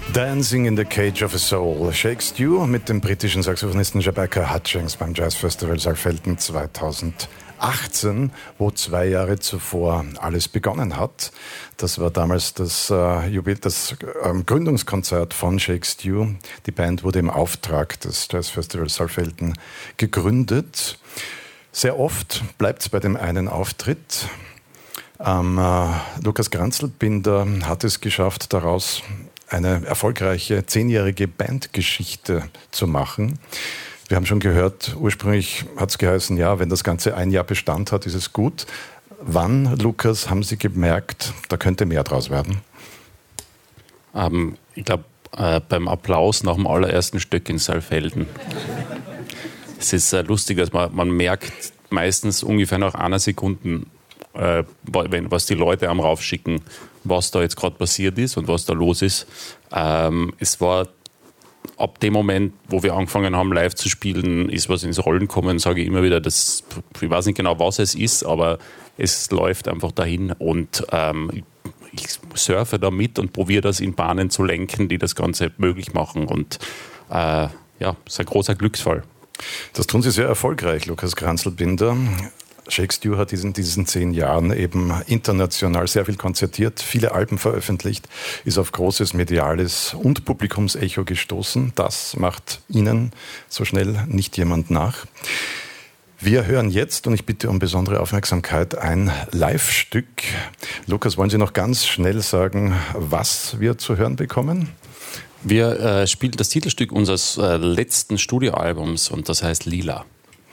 Dancing in the Cage of a Soul. Shake Stew mit dem britischen Saxophonisten Rebecca Hutchings beim Jazzfestival Saalfelden 2018, wo 2 Jahre zuvor alles begonnen hat. Das war damals das Gründungskonzert von Shake Stew. Die Band wurde im Auftrag des Jazzfestivals Saalfelden gegründet. Sehr oft bleibt es bei dem einen Auftritt. Lukas Granzelbinder hat es geschafft, daraus eine erfolgreiche 10-jährige Bandgeschichte zu machen. Wir haben schon gehört, ursprünglich hat es geheißen, ja, wenn das Ganze 1 Jahr Bestand hat, ist es gut. Wann, Lukas, haben Sie gemerkt, da könnte mehr draus werden? Ich glaube, beim Applaus nach dem allerersten Stück in Saalfelden. Es ist lustig, dass man merkt meistens ungefähr nach 1 Sekunde, was die Leute am raufschicken, was da jetzt gerade passiert ist und was da los ist. Es war ab dem Moment, wo wir angefangen haben, live zu spielen, ist was ins Rollen gekommen, sage ich immer wieder, ich weiß nicht genau, was es ist, aber es läuft einfach dahin und ich surfe da mit und probiere das in Bahnen zu lenken, die das Ganze möglich machen und es ist ein großer Glücksfall. Das tun Sie sehr erfolgreich, Lukas Granzelbinder. Shake Stew hat in diesen 10 Jahren eben international sehr viel konzertiert, viele Alben veröffentlicht, ist auf großes mediales und Publikumsecho gestoßen. Das macht Ihnen so schnell nicht jemand nach. Wir hören jetzt, und ich bitte um besondere Aufmerksamkeit, ein Live-Stück. Lukas, wollen Sie noch ganz schnell sagen, was wir zu hören bekommen? Wir spielen das Titelstück unseres letzten Studioalbums und das heißt Lila.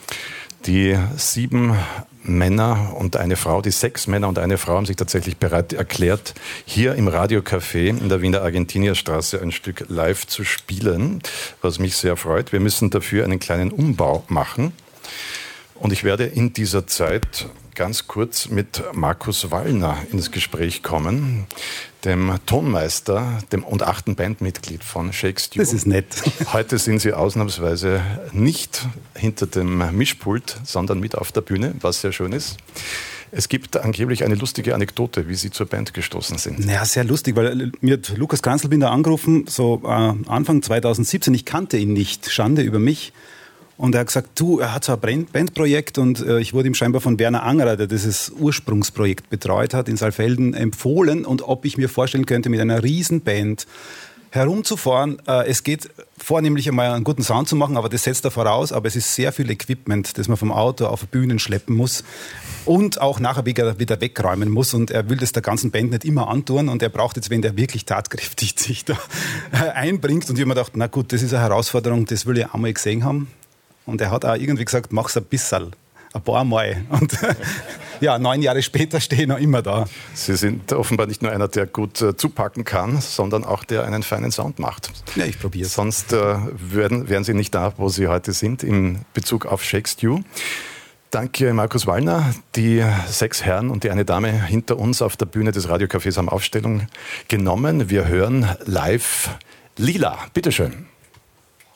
Die 7 Männer und eine Frau, die 6 Männer und eine Frau haben sich tatsächlich bereit erklärt, hier im Radiocafé in der Wiener Argentinierstraße ein Stück live zu spielen, was mich sehr freut. Wir müssen dafür einen kleinen Umbau machen. Und ich werde in dieser Zeit ganz kurz mit Markus Wallner ins Gespräch kommen, dem Tonmeister und 8. Bandmitglied von Shake Stew. Das ist nett. Heute sind Sie ausnahmsweise nicht hinter dem Mischpult, sondern mit auf der Bühne, was sehr schön ist. Es gibt angeblich eine lustige Anekdote, wie Sie zur Band gestoßen sind. Ja, sehr lustig, weil mir hat Lukas Granzelbinder angerufen, so Anfang 2017. Ich kannte ihn nicht, Schande über mich. Und er hat gesagt, er hat so ein Bandprojekt und ich wurde ihm scheinbar von Werner Angerer, der dieses Ursprungsprojekt betreut hat, in Saalfelden empfohlen und ob ich mir vorstellen könnte, mit einer Riesenband herumzufahren. Es geht vornehmlich einmal einen guten Sound zu machen, aber das setzt er voraus. Aber es ist sehr viel Equipment, das man vom Auto auf Bühnen schleppen muss und auch nachher wieder wegräumen muss. Und er will das der ganzen Band nicht immer antun und er braucht jetzt, wenn der wirklich tatkräftig sich da einbringt. Und ich habe mir gedacht, na gut, das ist eine Herausforderung, das will ich einmal gesehen haben. Und er hat auch irgendwie gesagt, mach's ein bisschen, ein paar Mal. Und 9 Jahre später stehe ich noch immer da. Sie sind offenbar nicht nur einer, der gut zupacken kann, sondern auch der einen feinen Sound macht. Ja, ich probiere es. Sonst wären Sie nicht da, wo Sie heute sind, in Bezug auf Shake Stew. Danke, Markus Wallner. Die 6 Herren und die eine Dame hinter uns auf der Bühne des Radiocafés haben Aufstellung genommen. Wir hören live Lila. Bitteschön.